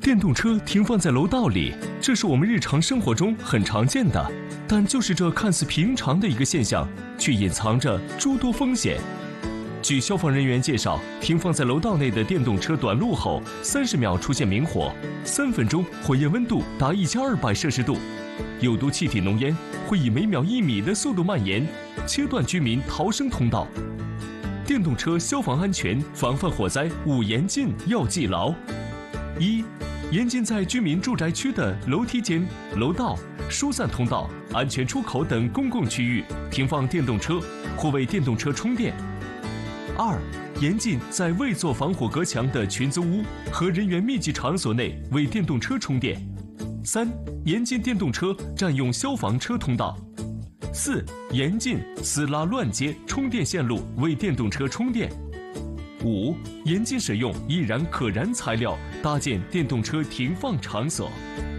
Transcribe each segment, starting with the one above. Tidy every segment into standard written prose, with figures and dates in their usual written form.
电动车停放在楼道里，这是我们日常生活中很常见的，但就是这看似平常的一个现象，却隐藏着诸多风险。据消防人员介绍，停放在楼道内的电动车短路后，30秒出现明火，3分钟火焰温度达1200摄氏度，有毒气体浓烟会以每秒1米的速度蔓延，切断居民逃生通道。电动车消防安全防范火灾5严禁要记牢：一、严禁在居民住宅区的楼梯间、楼道、疏散通道、安全出口等公共区域停放电动车或为电动车充电。2、严禁在未做防火隔墙的群租屋和人员密集场所内为电动车充电。3、严禁电动车占用消防车通道。4、严禁私拉乱接充电线路为电动车充电。5、严禁使用易燃可燃材料搭建电动车停放场所。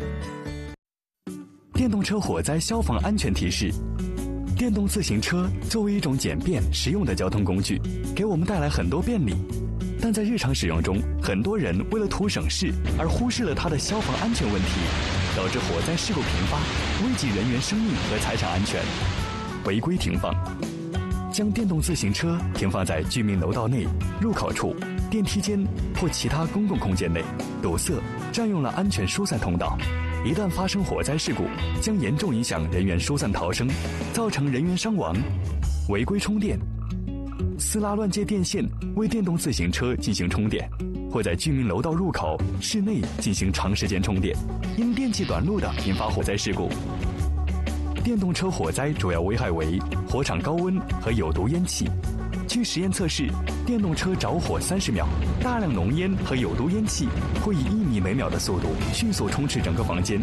电动车火灾消防安全提示：电动自行车作为一种简便实用的交通工具，给我们带来很多便利，但在日常使用中，很多人为了图省事而忽视了它的消防安全问题，导致火灾事故频发，危及人员生命和财产安全。违规停放，将电动自行车停放在居民楼道内、入口处、电梯间或其他公共空间内，堵塞、占用了安全疏散通道。一旦发生火灾事故，将严重影响人员疏散逃生，造成人员伤亡。违规充电，私拉乱接电线为电动自行车进行充电，或在居民楼道入口、室内进行长时间充电，因电气短路的引发火灾事故。电动车火灾主要危害为火场高温和有毒烟气。据实验测试，电动车着火30秒，大量浓烟和有毒烟气会以1米每秒的速度迅速充斥整个房间，